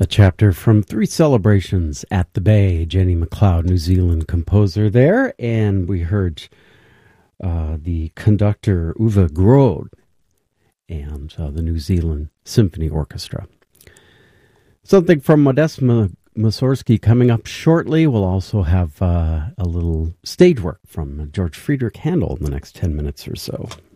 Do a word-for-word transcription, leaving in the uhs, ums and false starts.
A chapter from Three Celebrations at the Bay. Jenny MacLeod, New Zealand composer there. And we heard uh, the conductor Uwe Grode and uh, the New Zealand Symphony Orchestra. Something from Modest Mussorgsky coming up shortly. We'll also have uh, a little stage work from George Friedrich Handel in the next ten minutes or so.